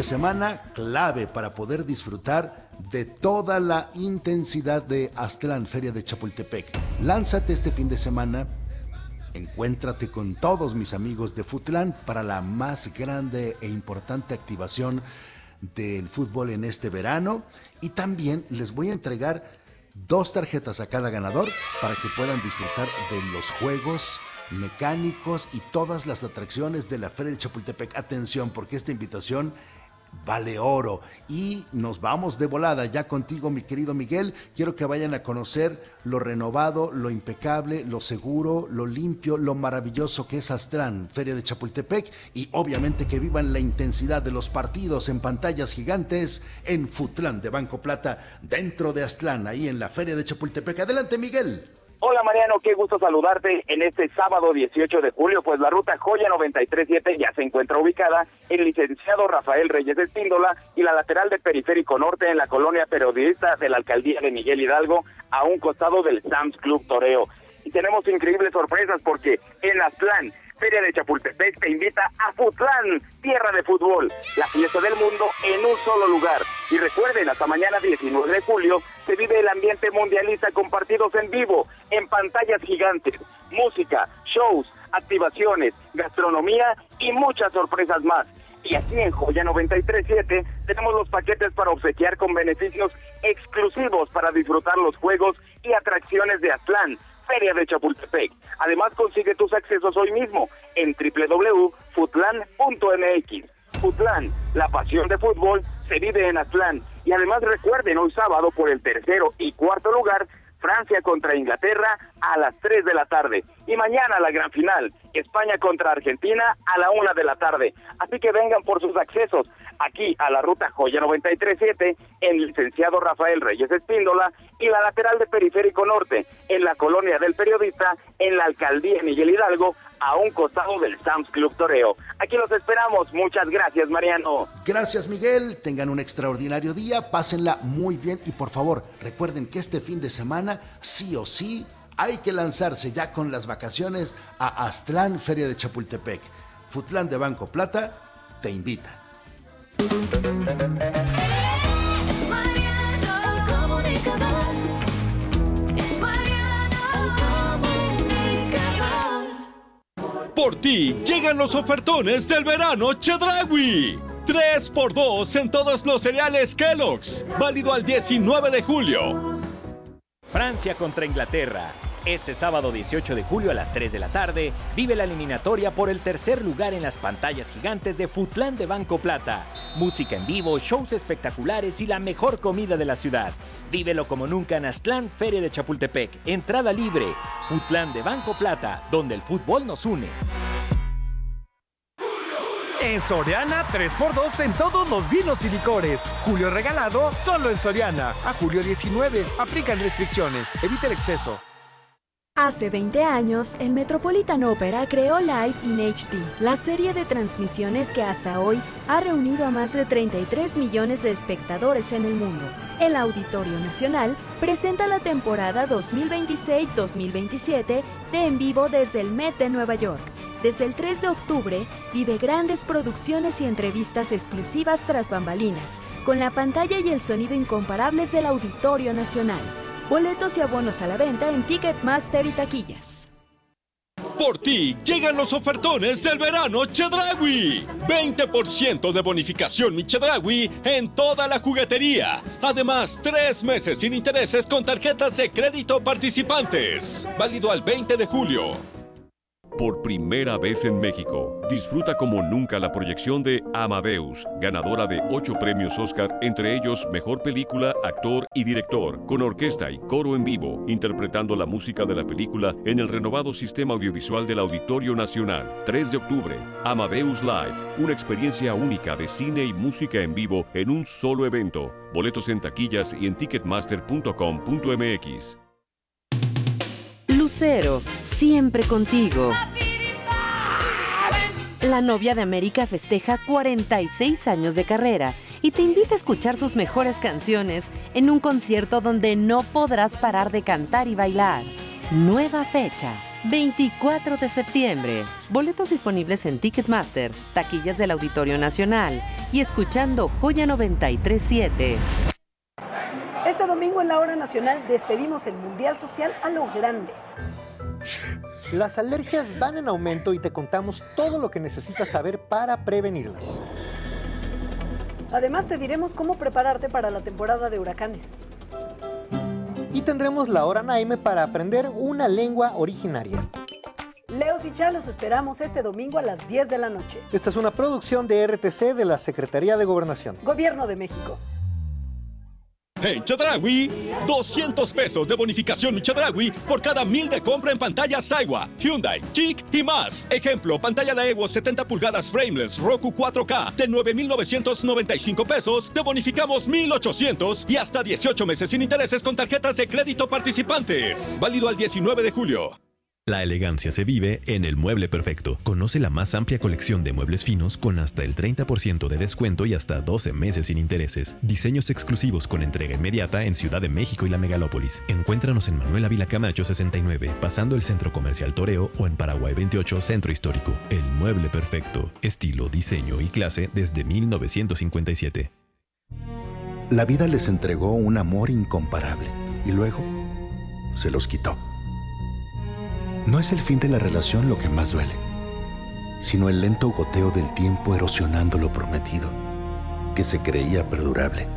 de semana clave para poder disfrutar de toda la intensidad de Aztlán, Feria de Chapultepec. Lánzate este fin de semana, encuéntrate con todos mis amigos de Futlán para la más grande e importante activación del fútbol en este verano, y también les voy a entregar 2 tarjetas a cada ganador para que puedan disfrutar de los juegos mecánicos y todas las atracciones de la Feria de Chapultepec. Atención, porque esta invitación vale oro. Y nos vamos de volada ya contigo, mi querido Miguel. Quiero que vayan a conocer lo renovado, lo impecable, lo seguro, lo limpio, lo maravilloso que es Aztlán, Feria de Chapultepec, y obviamente que vivan la intensidad de los partidos en pantallas gigantes en Futlán de Banco Plata, dentro de Aztlán, ahí en la Feria de Chapultepec. Adelante, Miguel. Hola Mariano, qué gusto saludarte en este sábado 18 de julio, pues la ruta Joya 937 ya se encuentra ubicada en Licenciado Rafael Reyes Espíndola y la lateral de Periférico Norte en la colonia periodista de la alcaldía de Miguel Hidalgo, a un costado del Sam's Club Toreo. Y tenemos increíbles sorpresas porque en Aztlán, Feria de Chapultepec te invita a Futlán, tierra de fútbol, la fiesta del mundo en un solo lugar. Y recuerden, hasta mañana 19 de julio se vive el ambiente mundialista con partidos en vivo, en pantallas gigantes, música, shows, activaciones, gastronomía y muchas sorpresas más. Y aquí en Joya 937 tenemos los paquetes para obsequiar con beneficios exclusivos para disfrutar los juegos y atracciones de Aztlán, Feria de Chapultepec. Además, consigue tus accesos hoy mismo en www.futlan.mx. Futlán, la pasión de fútbol se vive en Aztlán. Y además recuerden, hoy sábado por el tercero y cuarto lugar, Francia contra Inglaterra a las 3 de la tarde. Y mañana la gran final, España contra Argentina a la 1 de la tarde. Así que vengan por sus accesos aquí a la ruta Joya 937 en Licenciado Rafael Reyes Espíndola y la lateral de Periférico Norte en la colonia del Periodista en la alcaldía Miguel Hidalgo, a un costado del Sam's Club Toreo. Aquí los esperamos. Muchas gracias, Mariano. Gracias, Miguel. Tengan un extraordinario día, pásenla muy bien y por favor, recuerden que este fin de semana, sí o sí, hay que lanzarse ya con las vacaciones a Aztlán, Feria de Chapultepec. Futlán de Banco Plata te invita. Es Mariano el comunicador. Es Mariano el comunicador. Por ti llegan los ofertones del verano Chedraui. 3x2 en todos los cereales Kellogg's. Válido al 19 de julio. Francia contra Inglaterra. Este sábado 18 de julio a las 3 de la tarde, vive la eliminatoria por el tercer lugar en las pantallas gigantes de Futlán de Banco Plata. Música en vivo, shows espectaculares y la mejor comida de la ciudad. Vívelo como nunca en Aztlán, Feria de Chapultepec. Entrada libre. Futlán de Banco Plata, donde el fútbol nos une. En Soriana, 3x2 en todos los vinos y licores. Julio regalado, solo en Soriana. A julio 19, aplican restricciones. Evita el exceso. Hace 20 años, el Metropolitan Opera creó Live in HD, la serie de transmisiones que hasta hoy ha reunido a más de 33 millones de espectadores en el mundo. El Auditorio Nacional presenta la temporada 2026-2027 de En Vivo desde el Met de Nueva York. Desde el 3 de octubre, vive grandes producciones y entrevistas exclusivas tras bambalinas, con la pantalla y el sonido incomparables del Auditorio Nacional. Boletos y abonos a la venta en Ticketmaster y taquillas. Por ti llegan los ofertones del verano Chedraui. 20% de bonificación mi Chedraui en toda la juguetería. Además, 3 meses sin intereses con tarjetas de crédito participantes. Válido al 20 de julio. Por primera vez en México, disfruta como nunca la proyección de Amadeus, ganadora de 8 premios Oscar, entre ellos Mejor Película, Actor y Director, con orquesta y coro en vivo, interpretando la música de la película en el renovado sistema audiovisual del Auditorio Nacional. 3 de octubre, Amadeus Live, una experiencia única de cine y música en vivo en un solo evento. Boletos en taquillas y en ticketmaster.com.mx. Lucero, siempre contigo. La novia de América festeja 46 años de carrera y te invita a escuchar sus mejores canciones en un concierto donde no podrás parar de cantar y bailar. Nueva fecha, 24 de septiembre. Boletos disponibles en Ticketmaster, taquillas del Auditorio Nacional y escuchando Joya 93.7. Este domingo en la Hora Nacional despedimos el Mundial Social a lo grande. Las alergias van en aumento y te contamos todo lo que necesitas saber para prevenirlas. Además te diremos cómo prepararte para la temporada de huracanes. Y tendremos la Hora Naime para aprender una lengua originaria. Leos y Chá los esperamos este domingo a las 10 de la noche. Esta es una producción de RTC de la Secretaría de Gobernación. Gobierno de México. En Chedraui, 200 pesos de bonificación Chedraui por cada 1,000 de compra en pantallas Saiwa, Hyundai, Chic y más. Ejemplo, pantalla Daewoo 70 pulgadas frameless Roku 4K de 9,995 pesos, te bonificamos 1,800 y hasta 18 meses sin intereses con tarjetas de crédito participantes. Válido al 19 de julio. La elegancia se vive en El Mueble Perfecto. Conoce la más amplia colección de muebles finos con hasta el 30% de descuento y hasta 12 meses sin intereses. Diseños exclusivos con entrega inmediata en Ciudad de México y la Megalópolis. Encuéntranos en Manuel Ávila Camacho 69, pasando el Centro Comercial Toreo, o en Paraguay 28, Centro Histórico. El Mueble Perfecto. Estilo, diseño y clase desde 1957. La vida les entregó un amor incomparable y luego se los quitó. No es el fin de la relación lo que más duele, sino el lento goteo del tiempo erosionando lo prometido, que se creía perdurable.